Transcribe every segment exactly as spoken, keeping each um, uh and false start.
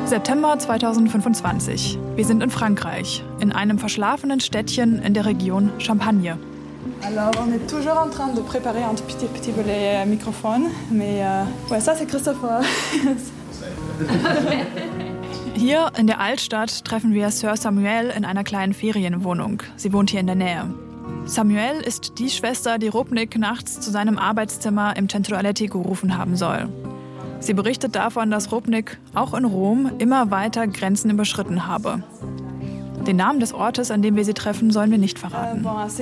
September zweitausendfünfundzwanzig. Wir sind in Frankreich, in einem verschlafenen Städtchen in der Region Champagne. Alors, on est toujours en train de préparer un petit, petit volet microphone, mais euh, ouais, ça c'est Christopher. Hier in der Altstadt treffen wir Sœur Samuelle in einer kleinen Ferienwohnung. Sie wohnt hier in der Nähe. Samuelle ist die Schwester, die Rupnik nachts zu seinem Arbeitszimmer im Centro Aletti gerufen haben soll. Sie berichtet davon, dass Rupnik auch in Rom immer weiter Grenzen überschritten habe. Den Namen des Ortes, an dem wir sie treffen, sollen wir nicht verraten.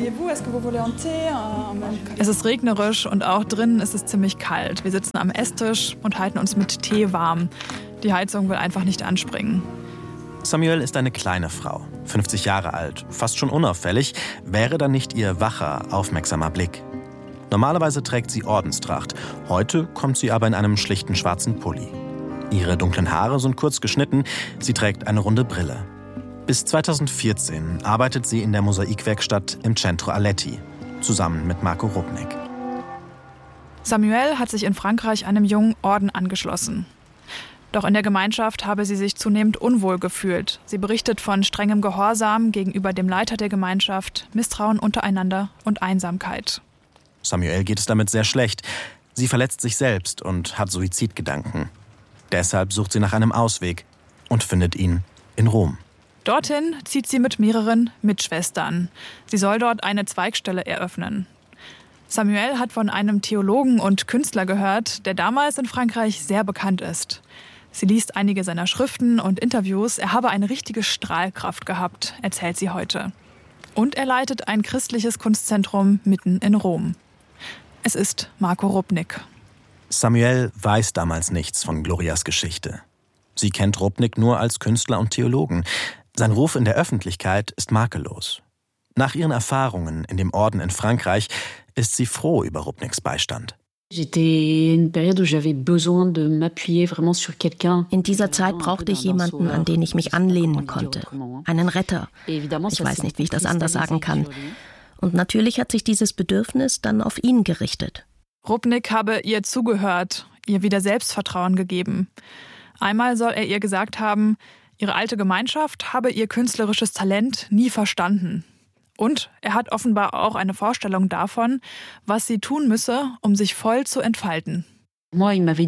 Es ist regnerisch und auch drinnen ist es ziemlich kalt. Wir sitzen am Esstisch und halten uns mit Tee warm. Die Heizung will einfach nicht anspringen. Samuelle ist eine kleine Frau, fünfzig Jahre alt, fast schon unauffällig, wäre da nicht ihr wacher, aufmerksamer Blick. Normalerweise trägt sie Ordenstracht, heute kommt sie aber in einem schlichten schwarzen Pulli. Ihre dunklen Haare sind kurz geschnitten, sie trägt eine runde Brille. Bis zweitausendvierzehn arbeitet sie in der Mosaikwerkstatt im Centro Aletti, zusammen mit Marco Rupnik. Samuelle hat sich in Frankreich einem jungen Orden angeschlossen. Doch in der Gemeinschaft habe sie sich zunehmend unwohl gefühlt. Sie berichtet von strengem Gehorsam gegenüber dem Leiter der Gemeinschaft, Misstrauen untereinander und Einsamkeit. Samuelle geht es damit sehr schlecht. Sie verletzt sich selbst und hat Suizidgedanken. Deshalb sucht sie nach einem Ausweg und findet ihn in Rom. Dorthin zieht sie mit mehreren Mitschwestern. Sie soll dort eine Zweigstelle eröffnen. Samuelle hat von einem Theologen und Künstler gehört, der damals in Frankreich sehr bekannt ist. Sie liest einige seiner Schriften und Interviews. Er habe eine richtige Strahlkraft gehabt, erzählt sie heute. Und er leitet ein christliches Kunstzentrum mitten in Rom. Es ist Marco Rupnik. Samuelle weiß damals nichts von Glorias Geschichte. Sie kennt Rupnik nur als Künstler und Theologen. Sein Ruf in der Öffentlichkeit ist makellos. Nach ihren Erfahrungen in dem Orden in Frankreich ist sie froh über Rupniks Beistand. In dieser Zeit brauchte ich jemanden, an den ich mich anlehnen konnte. Einen Retter. Ich weiß nicht, wie ich das anders sagen kann. Und natürlich hat sich dieses Bedürfnis dann auf ihn gerichtet. Rupnik habe ihr zugehört, ihr wieder Selbstvertrauen gegeben. Einmal soll er ihr gesagt haben, ihre alte Gemeinschaft habe ihr künstlerisches Talent nie verstanden. Und er hat offenbar auch eine Vorstellung davon, was sie tun müsse, um sich voll zu entfalten. Er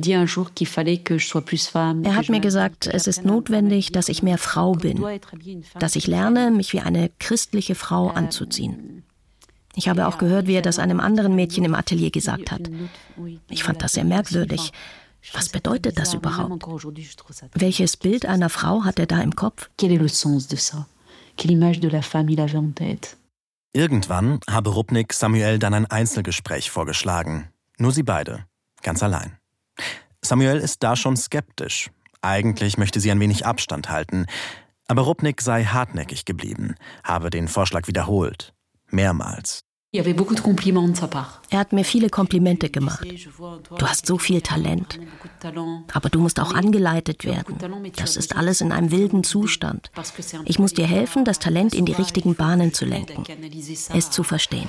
hat mir gesagt, es ist notwendig, dass ich mehr Frau bin, dass ich lerne, mich wie eine christliche Frau anzuziehen. Ich habe auch gehört, wie er das einem anderen Mädchen im Atelier gesagt hat. Ich fand das sehr merkwürdig. Was bedeutet das überhaupt? Welches Bild einer Frau hat er da im Kopf? Irgendwann habe Rupnik Samuelle dann ein Einzelgespräch vorgeschlagen. Nur sie beide, ganz allein. Samuelle ist da schon skeptisch. Eigentlich möchte sie ein wenig Abstand halten. Aber Rupnik sei hartnäckig geblieben, habe den Vorschlag wiederholt. Mehrmals. Er hat mir viele Komplimente gemacht. Du hast so viel Talent. Aber du musst auch angeleitet werden. Das ist alles in einem wilden Zustand. Ich muss dir helfen, das Talent in die richtigen Bahnen zu lenken, es zu verstehen.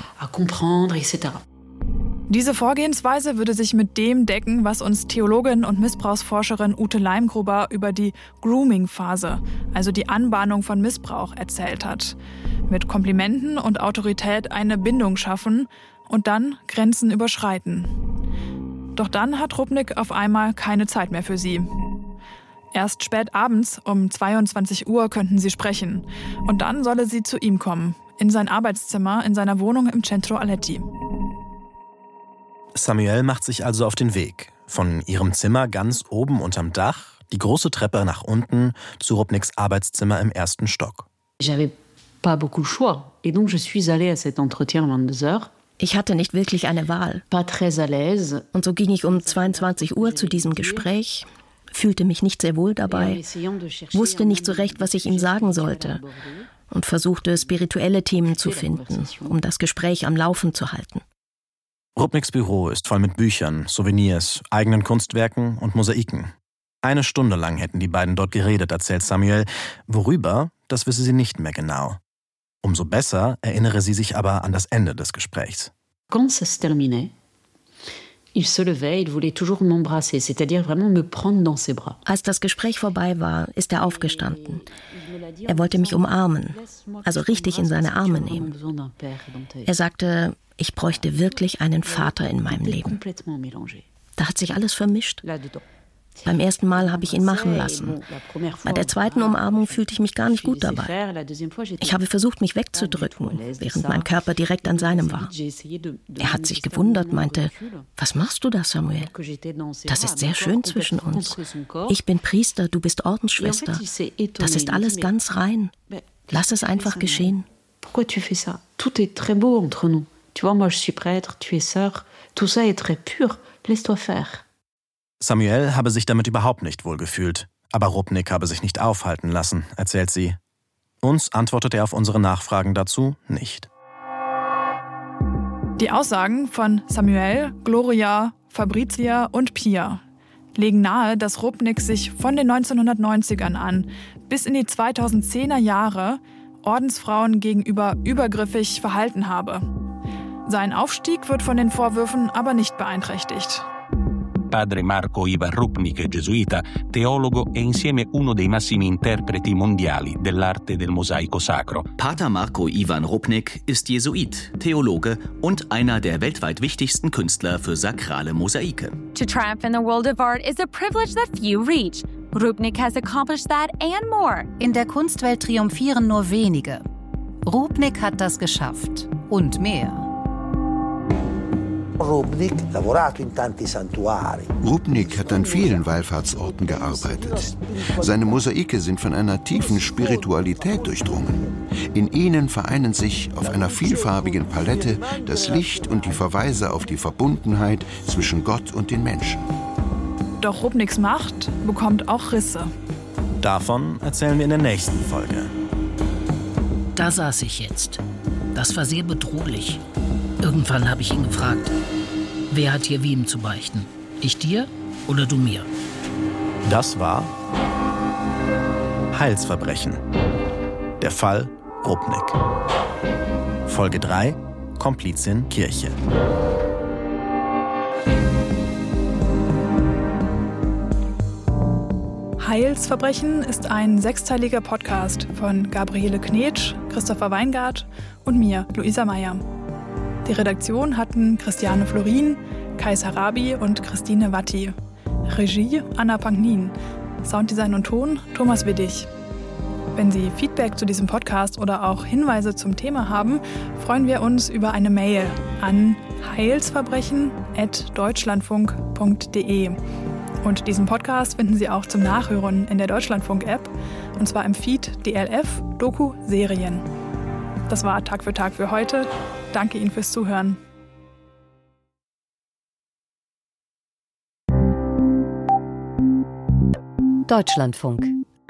Diese Vorgehensweise würde sich mit dem decken, was uns Theologin und Missbrauchsforscherin Ute Leimgruber über die Grooming-Phase, also die Anbahnung von Missbrauch, erzählt hat. Mit Komplimenten und Autorität eine Bindung schaffen und dann Grenzen überschreiten. Doch dann hat Rupnik auf einmal keine Zeit mehr für sie. Erst spät abends um zweiundzwanzig Uhr könnten sie sprechen. Und dann solle sie zu ihm kommen, in sein Arbeitszimmer, in seiner Wohnung im Centro Aletti. Samuelle macht sich also auf den Weg. Von ihrem Zimmer ganz oben unterm Dach, die große Treppe nach unten zu Rupniks Arbeitszimmer im ersten Stock. Ich hatte nicht wirklich eine Wahl. Und so ging ich um zweiundzwanzig Uhr zu diesem Gespräch, fühlte mich nicht sehr wohl dabei, wusste nicht so recht, was ich ihm sagen sollte und versuchte, spirituelle Themen zu finden, um das Gespräch am Laufen zu halten. Rupniks Büro ist voll mit Büchern, Souvenirs, eigenen Kunstwerken und Mosaiken. Eine Stunde lang hätten die beiden dort geredet, erzählt Samuelle. Worüber, das wisse sie nicht mehr genau. Umso besser erinnere sie sich aber an das Ende des Gesprächs. Il se levait, il voulait toujours m'embrasser, c'est-à-dire vraiment me prendre dans ses bras. Als das Gespräch vorbei war, ist er aufgestanden. Er wollte mich umarmen, also richtig in seine Arme nehmen. Er sagte, ich bräuchte wirklich einen Vater in meinem Leben. Da hat sich alles vermischt. Beim ersten Mal habe ich ihn machen lassen. Bei der zweiten Umarmung fühlte ich mich gar nicht gut dabei. Ich habe versucht, mich wegzudrücken, während mein Körper direkt an seinem war. Er hat sich gewundert, meinte, was machst du da, Samuel? Das ist sehr schön zwischen uns. Ich bin Priester, du bist Ordensschwester. Das ist alles ganz rein. Lass es einfach geschehen. Pourquoi tu fais ça? Tout est très beau entre nous. Tu vois, moi je suis prêtre, tu es sœur. Tout ça est très pur. Laisse-toi faire. Samuel habe sich damit überhaupt nicht wohlgefühlt. Aber Rupnik habe sich nicht aufhalten lassen, erzählt sie. Uns antwortet er auf unsere Nachfragen dazu nicht. Die Aussagen von Samuel, Gloria, Fabrizia und Pia legen nahe, dass Rupnik sich von den neunzehnhundertneunzigern an bis in die zweitausendzehner Jahre Ordensfrauen gegenüber übergriffig verhalten habe. Sein Aufstieg wird von den Vorwürfen aber nicht beeinträchtigt. Padre Marco Ivan Rupnik, gesuita, teologo e insieme uno dei massimi interpreti mondiali dell'arte del mosaico sacro. Pater Marco Ivan Rupnik ist Jesuit, Theologe und einer der weltweit wichtigsten Künstler für sakrale Mosaike. To triumph in the world of art is a privilege that few reach. Rupnik has accomplished that and more. In der Kunstwelt triumphieren nur wenige. Rupnik hat das geschafft und mehr. Rupnik hat an vielen Wallfahrtsorten gearbeitet. Seine Mosaike sind von einer tiefen Spiritualität durchdrungen. In ihnen vereinen sich auf einer vielfarbigen Palette das Licht und die Verweise auf die Verbundenheit zwischen Gott und den Menschen. Doch Rupniks Macht bekommt auch Risse. Davon erzählen wir in der nächsten Folge. Da saß ich jetzt. Das war sehr bedrohlich. Irgendwann habe ich ihn gefragt, wer hat hier wem zu beichten? Ich dir oder du mir? Das war Heilsverbrechen. Der Fall Rupnik. Folge drei, Komplizin Kirche. Heilsverbrechen ist ein sechsteiliger Podcast von Gabriele Knetsch, Christopher Weingart und mir, Luisa Meyer. Die Redaktion hatten Christiane Florin, Kais Harabi und Christine Watti. Regie Anna Pagnin. Sounddesign und Ton Thomas Widdig. Wenn Sie Feedback zu diesem Podcast oder auch Hinweise zum Thema haben, freuen wir uns über eine Mail an heilsverbrechen at deutschlandfunk punkt de. Und diesen Podcast finden Sie auch zum Nachhören in der Deutschlandfunk-App, und zwar im Feed D L F Doku Serien. Das war Tag für Tag für heute. Danke Ihnen fürs Zuhören. Deutschlandfunk.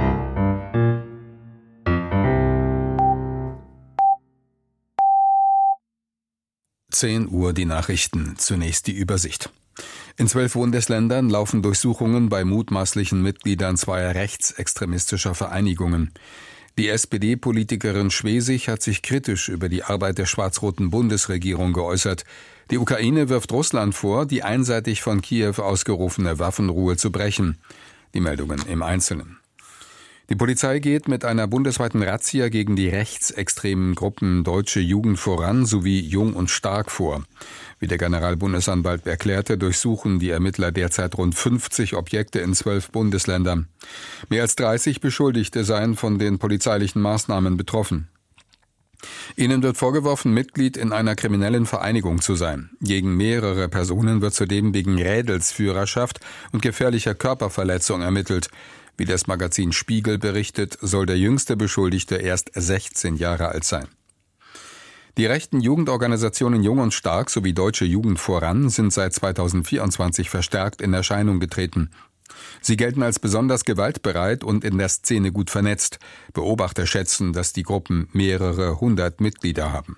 zehn Uhr die Nachrichten, zunächst die Übersicht. In zwölf Bundesländern laufen Durchsuchungen bei mutmaßlichen Mitgliedern zweier rechtsextremistischer Vereinigungen. Die S P D-Politikerin Schwesig hat sich kritisch über die Arbeit der schwarz-roten Bundesregierung geäußert. Die Ukraine wirft Russland vor, die einseitig von Kiew ausgerufene Waffenruhe zu brechen. Die Meldungen im Einzelnen. Die Polizei geht mit einer bundesweiten Razzia gegen die rechtsextremen Gruppen Deutsche Jugend voran sowie Jung und Stark vor. Wie der Generalbundesanwalt erklärte, durchsuchen die Ermittler derzeit rund fünfzig Objekte in zwölf Bundesländern. Mehr als dreißig Beschuldigte seien von den polizeilichen Maßnahmen betroffen. Ihnen wird vorgeworfen, Mitglied in einer kriminellen Vereinigung zu sein. Gegen mehrere Personen wird zudem wegen Rädelsführerschaft und gefährlicher Körperverletzung ermittelt. Wie das Magazin Spiegel berichtet, soll der jüngste Beschuldigte erst sechzehn Jahre alt sein. Die rechten Jugendorganisationen Jung und Stark sowie Deutsche Jugend voran sind seit zweitausendvierundzwanzig verstärkt in Erscheinung getreten. Sie gelten als besonders gewaltbereit und in der Szene gut vernetzt. Beobachter schätzen, dass die Gruppen mehrere hundert Mitglieder haben.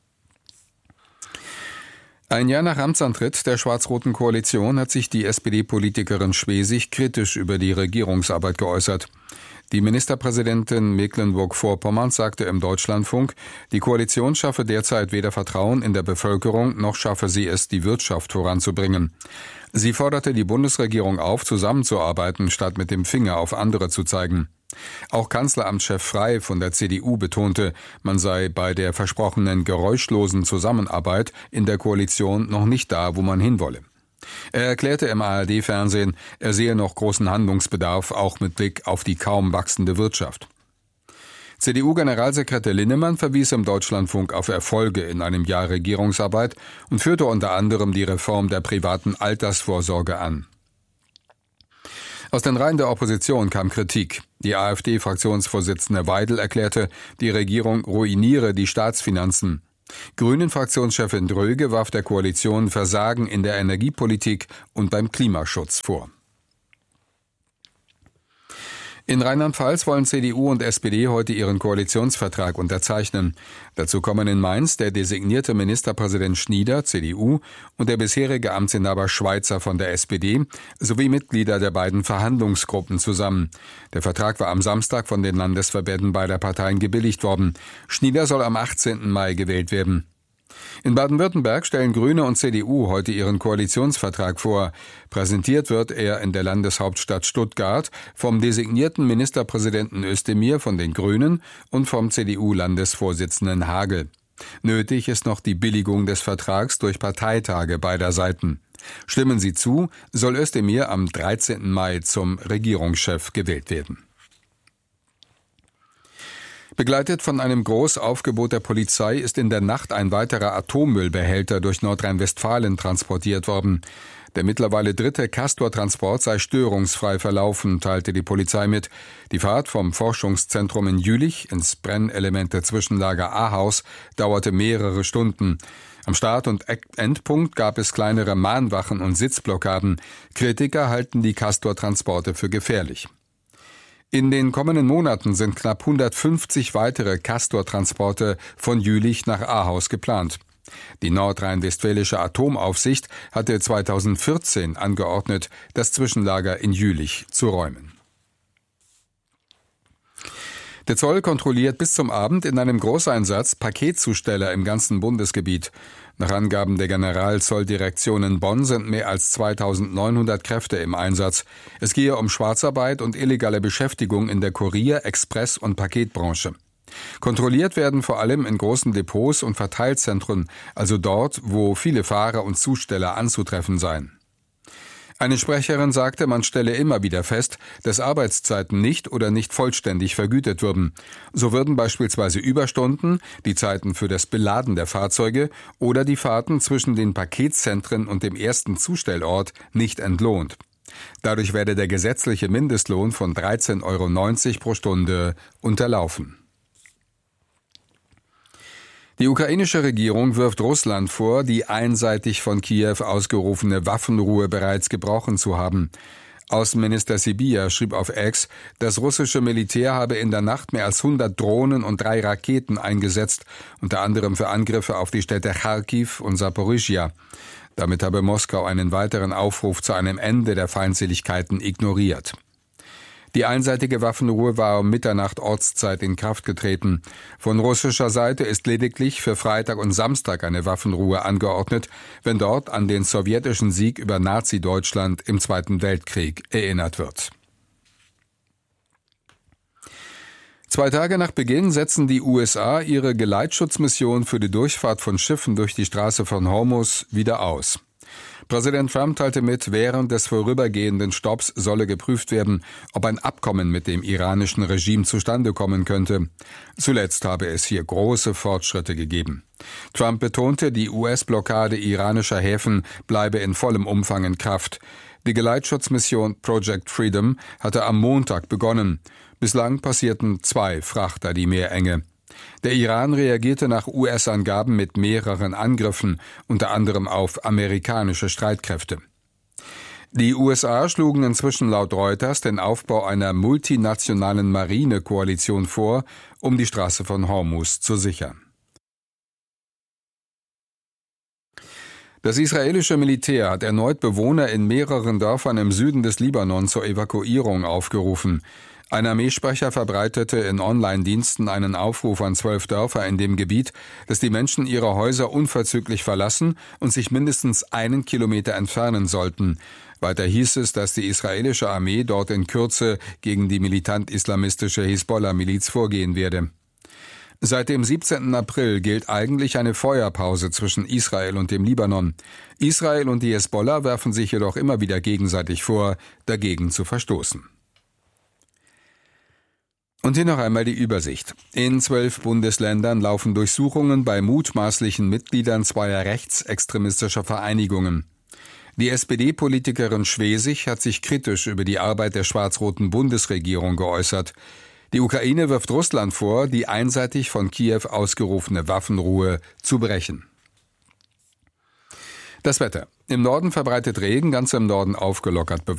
Ein Jahr nach Amtsantritt der schwarz-roten Koalition hat sich die S P D-Politikerin Schwesig kritisch über die Regierungsarbeit geäußert. Die Ministerpräsidentin Mecklenburg-Vorpommerns sagte im Deutschlandfunk, die Koalition schaffe derzeit weder Vertrauen in der Bevölkerung, noch schaffe sie es, die Wirtschaft voranzubringen. Sie forderte die Bundesregierung auf, zusammenzuarbeiten, statt mit dem Finger auf andere zu zeigen. Auch Kanzleramtschef Frey von der C D U betonte, man sei bei der versprochenen geräuschlosen Zusammenarbeit in der Koalition noch nicht da, wo man hinwolle. Er erklärte im A R D-Fernsehen, er sehe noch großen Handlungsbedarf, auch mit Blick auf die kaum wachsende Wirtschaft. C D U-Generalsekretär Linnemann verwies im Deutschlandfunk auf Erfolge in einem Jahr Regierungsarbeit und führte unter anderem die Reform der privaten Altersvorsorge an. Aus den Reihen der Opposition kam Kritik. Die AfD-Fraktionsvorsitzende Weidel erklärte, die Regierung ruiniere die Staatsfinanzen. Grünen-Fraktionschefin Dröge warf der Koalition Versagen in der Energiepolitik und beim Klimaschutz vor. In Rheinland-Pfalz wollen C D U und S P D heute ihren Koalitionsvertrag unterzeichnen. Dazu kommen in Mainz der designierte Ministerpräsident Schnieder, C D U, und der bisherige Amtsinhaber Schweizer von der S P D, sowie Mitglieder der beiden Verhandlungsgruppen zusammen. Der Vertrag war am Samstag von den Landesverbänden beider Parteien gebilligt worden. Schnieder soll am achtzehnten Mai gewählt werden. In Baden-Württemberg stellen Grüne und C D U heute ihren Koalitionsvertrag vor. Präsentiert wird er in der Landeshauptstadt Stuttgart vom designierten Ministerpräsidenten Özdemir von den Grünen und vom C D U-Landesvorsitzenden Hagel. Nötig ist noch die Billigung des Vertrags durch Parteitage beider Seiten. Stimmen sie zu, soll Özdemir am dreizehnten Mai zum Regierungschef gewählt werden. Begleitet von einem Großaufgebot der Polizei ist in der Nacht ein weiterer Atommüllbehälter durch Nordrhein-Westfalen transportiert worden. Der mittlerweile dritte Castor-Transport sei störungsfrei verlaufen, teilte die Polizei mit. Die Fahrt vom Forschungszentrum in Jülich ins Brennelemente-Zwischenlager Ahaus dauerte mehrere Stunden. Am Start- und Endpunkt gab es kleinere Mahnwachen und Sitzblockaden. Kritiker halten die Castor-Transporte für gefährlich. In den kommenden Monaten sind knapp hundertfünfzig weitere Castor-Transporte von Jülich nach Ahaus geplant. Die nordrhein-westfälische Atomaufsicht hatte zweitausendvierzehn angeordnet, das Zwischenlager in Jülich zu räumen. Der Zoll kontrolliert bis zum Abend in einem Großeinsatz Paketzusteller im ganzen Bundesgebiet. Nach Angaben der Generalzolldirektion in Bonn sind mehr als zweitausendneunhundert Kräfte im Einsatz. Es gehe um Schwarzarbeit und illegale Beschäftigung in der Kurier-, Express- und Paketbranche. Kontrolliert werden vor allem in großen Depots und Verteilzentren, also dort, wo viele Fahrer und Zusteller anzutreffen seien. Eine Sprecherin sagte, man stelle immer wieder fest, dass Arbeitszeiten nicht oder nicht vollständig vergütet würden. So würden beispielsweise Überstunden, die Zeiten für das Beladen der Fahrzeuge oder die Fahrten zwischen den Paketzentren und dem ersten Zustellort nicht entlohnt. Dadurch werde der gesetzliche Mindestlohn von dreizehn Euro neunzig pro Stunde unterlaufen. Die ukrainische Regierung wirft Russland vor, die einseitig von Kiew ausgerufene Waffenruhe bereits gebrochen zu haben. Außenminister Sybiha schrieb auf X, das russische Militär habe in der Nacht mehr als hundert Drohnen und drei Raketen eingesetzt, unter anderem für Angriffe auf die Städte Charkiw und Saporischschja. Damit habe Moskau einen weiteren Aufruf zu einem Ende der Feindseligkeiten ignoriert. Die einseitige Waffenruhe war um Mitternacht Ortszeit in Kraft getreten. Von russischer Seite ist lediglich für Freitag und Samstag eine Waffenruhe angeordnet, wenn dort an den sowjetischen Sieg über Nazi-Deutschland im Zweiten Weltkrieg erinnert wird. Zwei Tage nach Beginn setzen die U S A ihre Geleitschutzmission für die Durchfahrt von Schiffen durch die Straße von Hormuz wieder aus. Präsident Trump teilte mit, während des vorübergehenden Stopps solle geprüft werden, ob ein Abkommen mit dem iranischen Regime zustande kommen könnte. Zuletzt habe es hier große Fortschritte gegeben. Trump betonte, die U S-Blockade iranischer Häfen bleibe in vollem Umfang in Kraft. Die Geleitschutzmission Project Freedom hatte am Montag begonnen. Bislang passierten zwei Frachter die Meerenge. Der Iran reagierte nach U S-Angaben mit mehreren Angriffen, unter anderem auf amerikanische Streitkräfte. Die U S A schlugen inzwischen laut Reuters den Aufbau einer multinationalen Marinekoalition vor, um die Straße von Hormuz zu sichern. Das israelische Militär hat erneut Bewohner in mehreren Dörfern im Süden des Libanon zur Evakuierung aufgerufen. Ein Armeesprecher verbreitete in Online-Diensten einen Aufruf an zwölf Dörfer in dem Gebiet, dass die Menschen ihre Häuser unverzüglich verlassen und sich mindestens einen Kilometer entfernen sollten. Weiter hieß es, dass die israelische Armee dort in Kürze gegen die militant-islamistische Hisbollah-Miliz vorgehen werde. Seit dem siebzehnten April gilt eigentlich eine Feuerpause zwischen Israel und dem Libanon. Israel und die Hisbollah werfen sich jedoch immer wieder gegenseitig vor, dagegen zu verstoßen. Und hier noch einmal die Übersicht. In zwölf Bundesländern laufen Durchsuchungen bei mutmaßlichen Mitgliedern zweier rechtsextremistischer Vereinigungen. Die S P D-Politikerin Schwesig hat sich kritisch über die Arbeit der schwarz-roten Bundesregierung geäußert. Die Ukraine wirft Russland vor, die einseitig von Kiew ausgerufene Waffenruhe zu brechen. Das Wetter. Im Norden verbreitet Regen, ganz im Norden aufgelockert bewölkt.